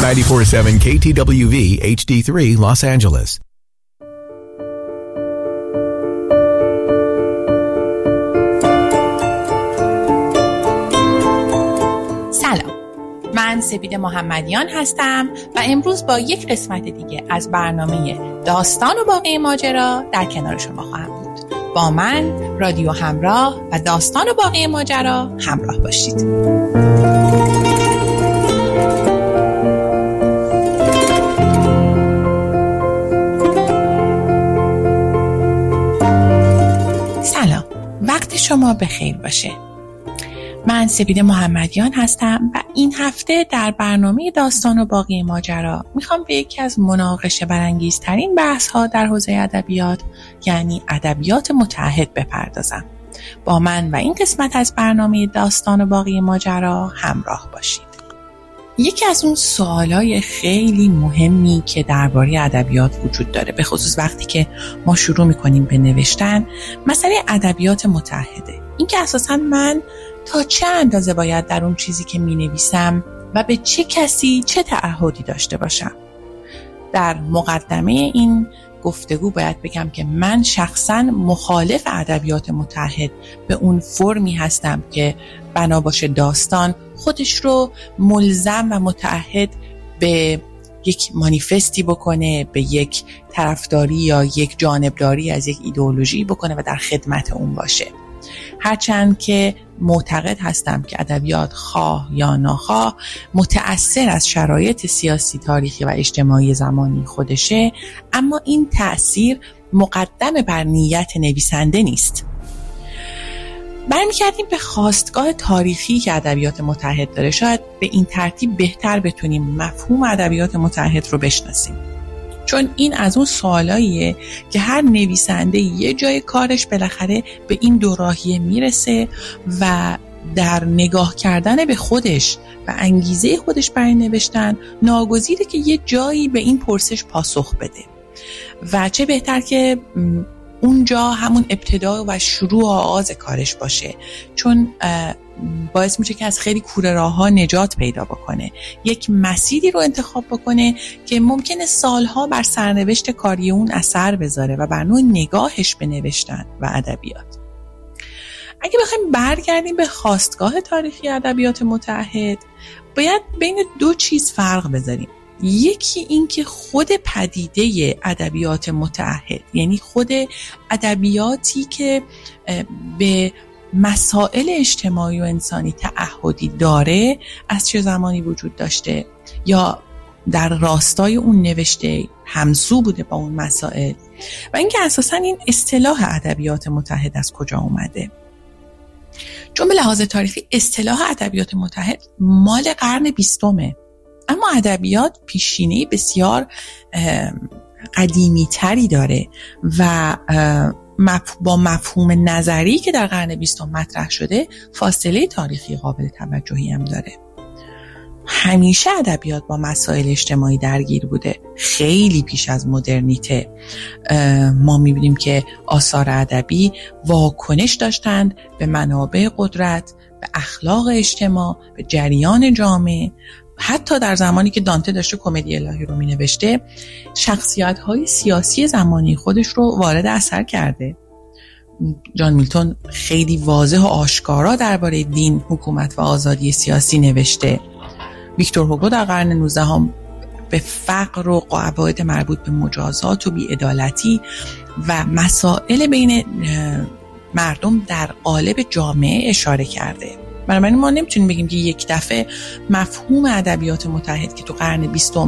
94.7 KTWV HD3 Los Angeles. سلام، من سپید محمدیان هستم و امروز با یک قسمت دیگه از برنامه داستان و باقی ماجرا در کنار شما خواهم بود. با من رادیو همراه و داستان و باقی ماجرا همراه باشید. سلام، وقت شما بخیر باشه. من سپید محمدیان هستم و این هفته در برنامه داستان و باقی ماجرا میخوام به یکی از مناقشه برانگیزترین بحث‌ها در حوزه ادبیات، یعنی ادبیات متعهد بپردازم. با من و این قسمت از برنامه داستان و باقی ماجرا همراه باشید. یکی از اون سوالای خیلی مهمی که درباره ادبیات وجود داره، به خصوص وقتی که ما شروع میکنیم به نوشتن، مسئله ادبیات متعهده. این که اساساً من تا چه اندازه باید در اون چیزی که مینویسم و به چه کسی چه تعهدی داشته باشم. در مقدمه این گفتگو باید بگم که من شخصاً مخالف ادبیات متعهد به اون فرمی هستم که بنا باشه داستان خودش رو ملزم و متعهد به یک مانیفستی بکنه، به یک طرفداری یا یک جانبداری از یک ایدئولوژی بکنه و در خدمت اون باشه. هرچند که معتقد هستم که ادبیات خواه یا ناخواه متأثر از شرایط سیاسی، تاریخی و اجتماعی زمانی خودشه، اما این تأثیر مقدم بر نیت نویسنده نیست. برمیگردیم به خاستگاه تاریخی که ادبیات متعهد داره. شاید به این ترتیب بهتر بتونیم مفهوم ادبیات متعهد رو بشناسیم، چون این از اون سوالاییه که هر نویسنده یه جای کارش بالاخره به این دوراهیه میرسه و در نگاه کردن به خودش و انگیزه خودش برای نوشتن ناگزیره که یه جایی به این پرسش پاسخ بده و چه بهتر که اونجا همون ابتدا و شروع و آغاز کارش باشه، چون باعث میشه که از خیلی کوره راه‌ها نجات پیدا بکنه، یک مسیری رو انتخاب بکنه که ممکنه سالها بر سرنوشت کاری اون اثر بذاره و بر نوع نگاهش به نوشتن و ادبیات. اگه بخوایم برگردیم به خاستگاه تاریخی ادبیات متعهد، باید بین دو چیز فرق بذاریم. یکی این که خود پدیده ادبیات متعهد، یعنی خود ادبیاتی که به مسائل اجتماعی و انسانی تعهدی داره، از چه زمانی وجود داشته یا در راستای اون نوشته همسو بوده با اون مسائل، و اینکه اساساً این اصطلاح ادبیات متعهد از کجا اومده. چون به لحاظ تاریخی اصطلاح ادبیات متعهد مال قرن 20، اما ادبیات پیشینه‌ای بسیار قدیمی تری داره و با مفهوم نظری که در قرن 20 مطرح شده فاصله تاریخی قابل توجهی هم داره. همیشه ادبیات با مسائل اجتماعی درگیر بوده، خیلی پیش از مدرنیته. ما می‌بینیم که آثار ادبی واکنش داشتند به منابع قدرت، به اخلاق اجتماع، به جریان جامعه. حتی در زمانی که دانته داشته کمدی الهی رو می‌نوشته، شخصیت‌های سیاسی زمانی خودش رو وارد اثر کرده. جان میلتون خیلی واضح و آشکارا درباره دین، حکومت و آزادی سیاسی نوشته. ویکتور هوگو در قرن 19 به فقر و قواعد مربوط به مجازات و بی‌عدالتی و مسائل بین مردم در قالب جامعه اشاره کرده. بنابراین ما نمیتونیم بگیم که یک دفعه مفهوم ادبیات متعهد که تو قرن 20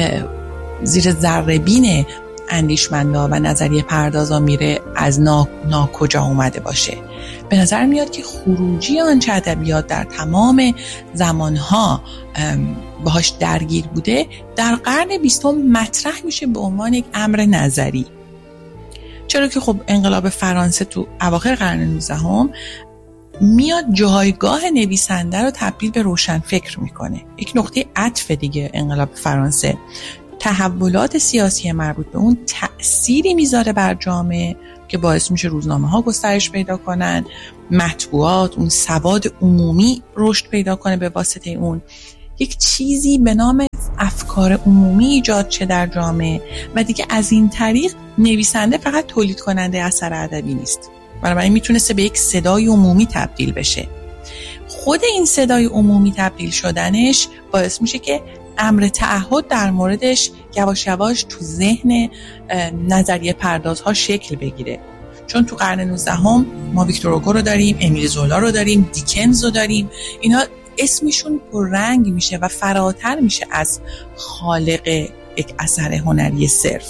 زیر ذره‌بین اندیشمندا و نظریه پردازا میره از ناکجا اومده باشه. به نظر میاد که خروجی آنچه ادبیات در تمام زمانها باهاش درگیر بوده در قرن 20 مطرح میشه به عنوان یک امر نظری. چرا که خب انقلاب فرانسه تو اواخر قرن 19 میاد جایگاه نویسنده رو تبدیل به روشنفکر میکنه. یک نقطه عطف دیگه انقلاب فرانسه. تحولات سیاسی مربوط به اون تأثیری میذاره بر جامعه که باعث میشه روزنامه ها گسترش پیدا کنن، مطبوعات، اون سواد عمومی رشد پیدا کنه به واسطه اون. یک چیزی به نام افکار عمومی ایجاد شه در جامعه و دیگه از این طریق نویسنده فقط تولید کننده اثر ادبی نیست، بنابراین میتونسته به یک صدای عمومی تبدیل بشه. خود این صدای عمومی تبدیل شدنش باعث میشه که امر تعهد در موردش یواش یواش تو ذهن نظریه پردازها شکل بگیره. چون تو قرن 19 ما ویکتور هوگو رو داریم، امیل زولا رو داریم، دیکنز رو داریم، اینا اسمشون پررنگ میشه و فراتر میشه از خالق یک اثر هنری صرف.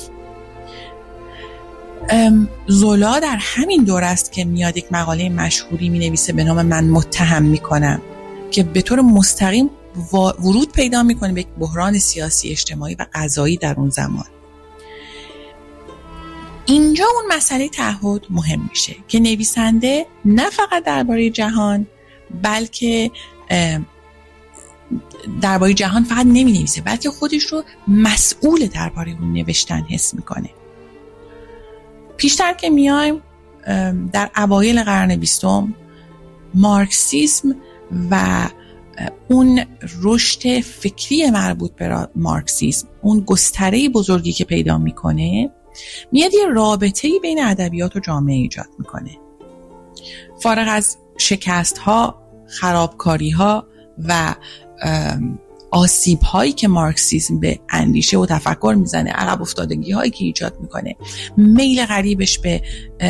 زولا در همین دور است که میاد یک مقاله مشهوری مینویسه به نام من متهم میکنم که به طور مستقیم ورود پیدا میکنه به یک بحران سیاسی، اجتماعی و قضایی در اون زمان. اینجا اون مسئله تعهد مهم میشه که نویسنده نه فقط درباره جهان، بلکه درباره جهان فقط نمینویسه، بلکه خودش رو مسئول درباره اون نوشتن حس میکنه. پیشتر که میایم در اوایل قرن 20 مارکسیسم و اون رشد فکری مربوط به مارکسیسم، اون گستره بزرگی که پیدا میکنه، میاد یه رابطه‌ای بین ادبیات و جامعه ایجاد میکنه. فارغ از شکست‌ها، خرابکاری‌ها و آسیب‌هایی که مارکسیسم به اندیشه و تفکر میزنه، عقب افتادگی‌هایی که ایجاد میکنه، میل غریبش به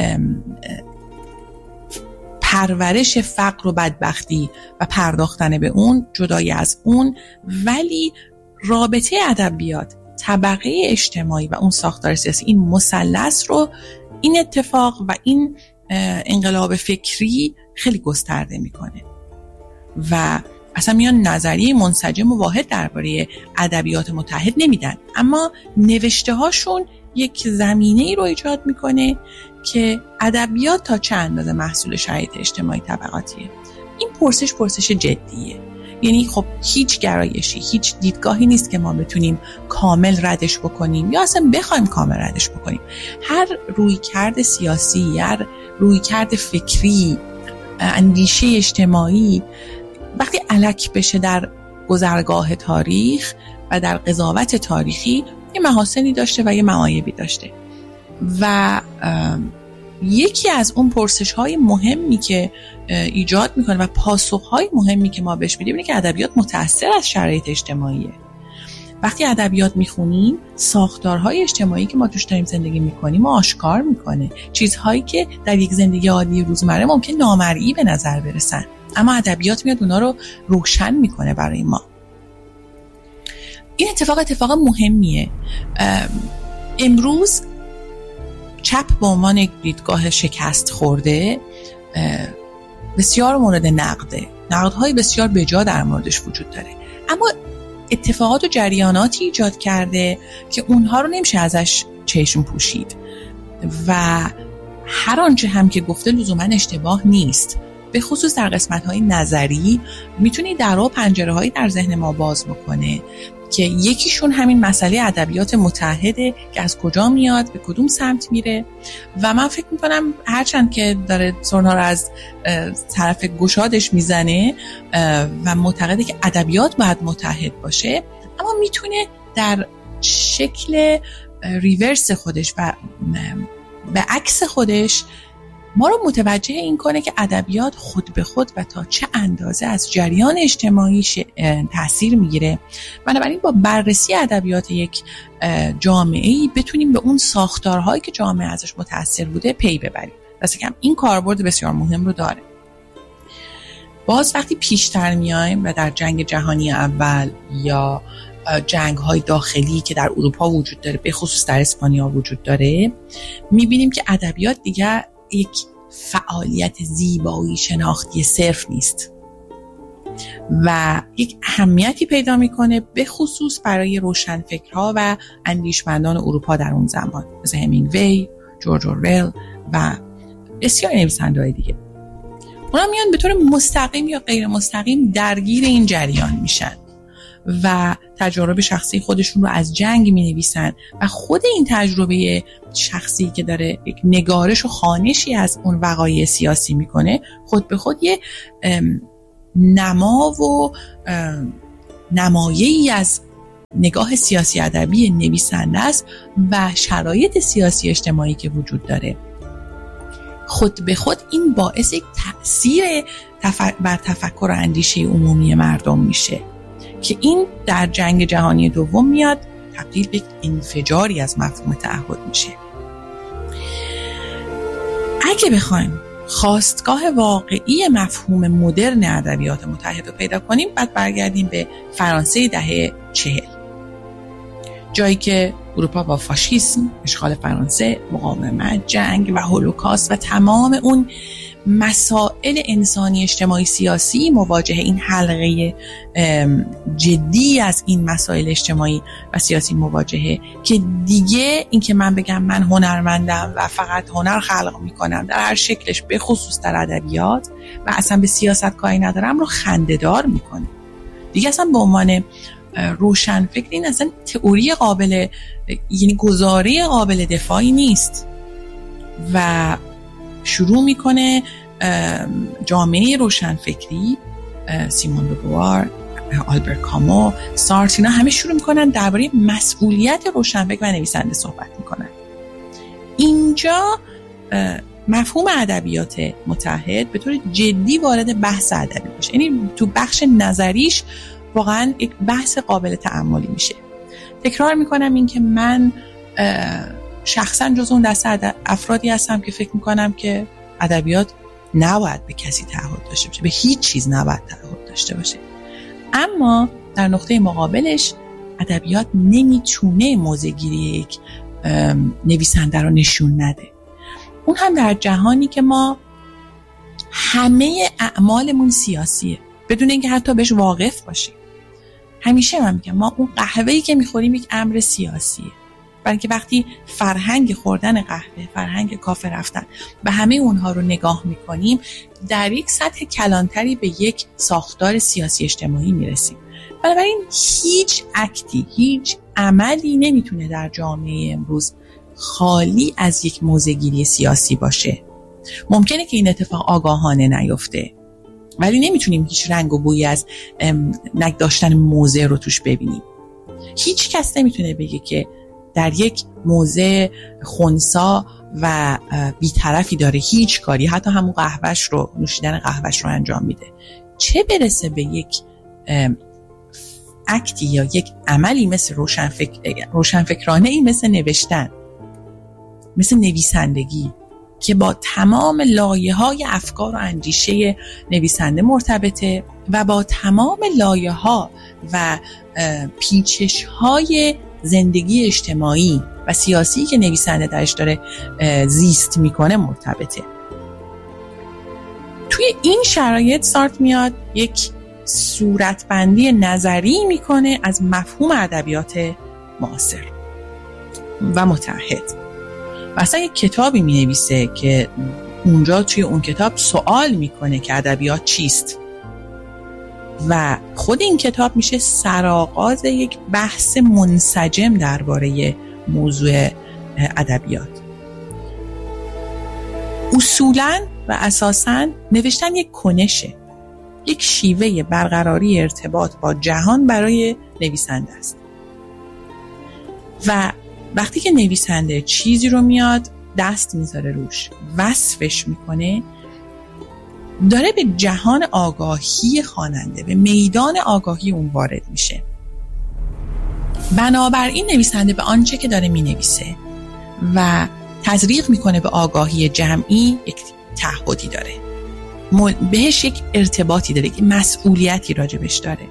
پرورش فقر و بدبختی و پرداختن به اون، جدای از اون، ولی رابطه ادبیات، طبقه اجتماعی و اون ساختار سیاسی، این مثلث رو این اتفاق و این انقلاب فکری خیلی گسترده میکنه و اصلا میان نظریه منسجم و واحد درباره ادبیات متحد نمیدن، اما نوشته هاشون یک زمینه‌ای رو ایجاد میکنه که ادبیات تا چه اندازه محصول شرایط اجتماعی طبقاتیه. این پرسش جدیه، یعنی خب هیچ گرایشی، هیچ دیدگاهی نیست که ما بتونیم کامل ردش بکنیم یا اصلا بخوایم کامل ردش بکنیم. هر رویکرد سیاسی، هر رویکرد فکری، اندیشه اجتماعی وقتی الک بشه در گذرگاه تاریخ و در قضاوت تاریخی، یه محاسنی داشته و یه معایبی داشته و یکی از اون پرسش‌های مهمی که ایجاد میکنه و پاسخ‌های مهمی که ما بهش میدیم اینه که ادبیات متأثر از شرایط اجتماعیه. وقتی ادبیات میخونیم، ساختارهای اجتماعی که ما توش داریم زندگی میکنیم و آشکار میکنه، چیزهایی که در یک زندگی عادی روزمره ممکن نامرئی به نظر برسن، اما ادبیات میاد اونا رو روشن میکنه برای ما. این اتفاق مهمیه. امروز چپ به عنوان یک دیدگاه شکست خورده بسیار مورد نقده، نقدهای بسیار بجا در موردش وجود داره، اما اتفاقات و جریاناتی ایجاد کرده که اونها رو نمیشه ازش چشم پوشید و هر آنچه هم که گفته لزوما اشتباه نیست. به خصوص در قسمت‌های نظری میتونی درها و پنجره‌هایی در ذهن ما باز بکنه که یکیشون همین مسئله ادبیات متحده که از کجا میاد، به کدوم سمت میره و من فکر میکنم هرچند که داره سرنا رو از طرف گشادش میزنه و معتقده که ادبیات باید متحد باشه، اما میتونه در شکل ریورس خودش و به عکس خودش ما رو متوجه این کنه که ادبیات خود به خود و تا چه اندازه از جریان اجتماعی تأثیر میگیره. بنابراین با بررسی ادبیات یک جامعه‌ای بتونیم به اون ساختارهایی که جامعه ازش متأثر بوده پی ببریم. دست کم این کاربرد بسیار مهم رو داره. باز وقتی پیشتر میایم و در جنگ جهانی اول یا جنگ‌های داخلی که در اروپا وجود داره، به خصوص در اسپانیا وجود داره، می‌بینیم که ادبیات دیگر یک فعالیت زیبایی شناختی صرف نیست و یک اهمیتی پیدا میکنه، به خصوص برای روشنفکرها و اندیشمندان اروپا در اون زمان، مثل همینگوی، جورج اورول و بسیار نویسنده‌های دیگه. اونا میان به طور مستقیم یا غیر مستقیم درگیر این جریان میشن و تجربه شخصی خودشون رو از جنگ می نویسن و خود این تجربه شخصی که داره یک نگارش و خوانشی از اون وقایع سیاسی میکنه، خود به خود یه نما و نمایه‌ای از نگاه سیاسی ادبی نویسنده است و شرایط سیاسی اجتماعی که وجود داره، خود به خود این باعث یک تأثیر بر تفکر و اندیشه عمومی مردم میشه که این در جنگ جهانی دوم میاد تبدیل به انفجاری از مفهوم تعهد میشه. اگه بخوایم خاستگاه واقعی مفهوم مدرن ادبیات متحد رو پیدا کنیم، بعد برگردیم به فرانسه دهه 40، جایی که اروپا با فاشیسم، اشغال فرانسه، مقاومت، جنگ و هولوکاست و تمام اون مسائل انسانی اجتماعی سیاسی مواجه این حلقه جدی از این مسائل اجتماعی و سیاسی مواجهه که دیگه این که من بگم من هنرمندم و فقط هنر خلق میکنم در هر شکلش، به خصوص در ادبیات، و اصلا به سیاست کاری ندارم رو خنده‌دار میکنه. دیگه اصلا به عنوان روشنفکر این اصلا تئوری قابل، یعنی گزاره قابل دفاعی نیست و شروع میکنه جامعه روشنفکری، سیمون دوبوار، آلبرت کامو، سارتر، اینا همه شروع میکنن درباره مسئولیت روشنفکر و نویسنده صحبت میکنن. اینجا مفهوم ادبیات متحد به طور جدی وارد بحث ادبی میشه، یعنی تو بخش نظریش واقعا یک بحث قابل تأملی میشه. تکرار میکنم این که من شخصا جز اون دسته افرادی هستم که فکر میکنم که ادبیات نباید به کسی تعهد داشته باشه، به هیچ چیز نباید تعهد داشته باشه. اما در نقطه مقابلش ادبیات نمیتونه موضع‌گیری یک نویسنده رو نشون نده، اون هم در جهانی که ما همه اعمالمون سیاسیه بدون اینکه حتی بهش واقف باشیم. همیشه من میگم ما اون قهوه‌ای که میخوریم یک امر سیاسیه، برای که وقتی فرهنگ خوردن قهوه، فرهنگ کافه رفتن و همه اونها رو نگاه میکنیم، در یک سطح کلانتری به یک ساختار سیاسی اجتماعی میرسیم. بنابراین هیچ اکتی، هیچ عملی نمیتونه در جامعه امروز خالی از یک موضع‌گیری سیاسی باشه. ممکنه که این اتفاق آگاهانه نیفته، ولی نمیتونیم هیچ رنگ و بویی از داشتن موضع رو توش ببینیم. هیچ کس نمیتونه بگه که در یک موضع خنثی و بی‌طرفی داره هیچ کاری، حتی همون قهوهش رو، نوشیدن قهوهش رو انجام میده، چه برسه به یک اکتی یا یک عملی مثل روشنفکرانه ای مثل نوشتن، مثل نویسندگی که با تمام لایه‌های افکار و اندیشه نویسنده مرتبطه و با تمام لایه‌ها و پیچش‌های زندگی اجتماعی و سیاسی که نویسنده درش داره زیست میکنه مرتبطه. توی این شرایط سارتر میاد یک صورتبندی نظری میکنه از مفهوم ادبیات معاصر و متحد و اصلا یک کتابی مینویسه که اونجا توی اون کتاب سوال میکنه که ادبیات چیست و خود این کتاب میشه سرآغاز یک بحث منسجم درباره موضوع ادبیات. اصولاً و اساساً نوشتن یک کنشه، یک شیوه برقراری ارتباط با جهان برای نویسنده است و وقتی که نویسنده چیزی رو میاد دست میذاره روش، وصفش میکنه، داره به جهان آگاهی خواننده، به میدان آگاهی اون وارد میشه. بنابراین نویسنده به آنچه که داره مینویسه و تزریق میکنه به آگاهی جمعی یک تعهدی داره، بهش یک ارتباطی داره، یک مسئولیتی راجبش داره.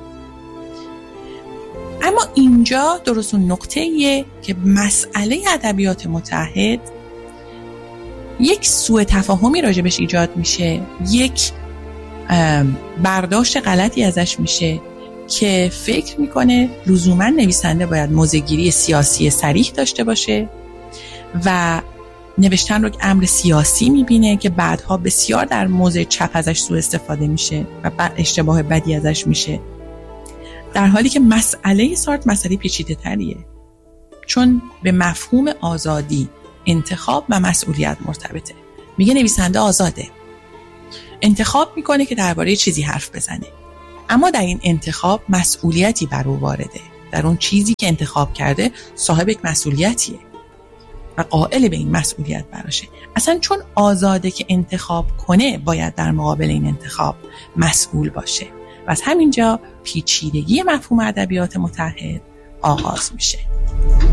اما اینجا درست اون نقطه‌ایه که مسئله ادبیات متحد یک سوء تفاهمی راجبش ایجاد میشه، یک برداشت غلطی ازش میشه که فکر میکنه لزوما نویسنده باید موضع‌گیری سیاسی صریح داشته باشه و نوشتن رو یک امر سیاسی میبینه که بعدها بسیار در موضع چپ ازش سوء استفاده میشه و بعد اشتباه بدی ازش میشه، در حالی که مسئله سارتر مسئله پیچیده تریه، چون به مفهوم آزادی، انتخاب و مسئولیت مرتبطه. میگه نویسنده آزاده، انتخاب میکنه که درباره چیزی حرف بزنه، اما در این انتخاب مسئولیتی بر او وارده در اون چیزی که انتخاب کرده صاحب یک مسئولیتیه و قائل به این مسئولیت براشه. اصلا چون آزاده که انتخاب کنه باید در مقابل این انتخاب مسئول باشه و از همینجا پیچیدگی مفهوم ادبیات متحد آغاز میشه.